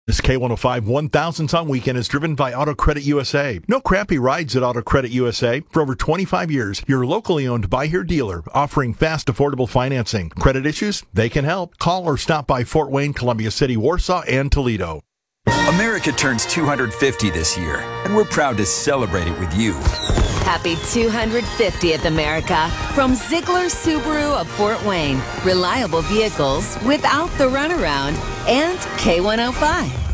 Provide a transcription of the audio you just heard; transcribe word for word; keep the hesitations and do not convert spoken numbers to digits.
This K one oh five one thousandth on Weekend is driven by Auto Credit U S A. No crappy rides at Auto Credit U S A. For over twenty-five years, your locally owned Buy Here dealer offering fast, affordable financing. Credit issues? They can help. Call or stop by Fort Wayne, Columbia City, Warsaw, and Toledo. America turns two hundred fifty this year, and we're proud to celebrate it with you. Happy two hundred fiftieth, America, from Ziegler Subaru of Fort Wayne. Reliable vehicles without the runaround, and K one oh five.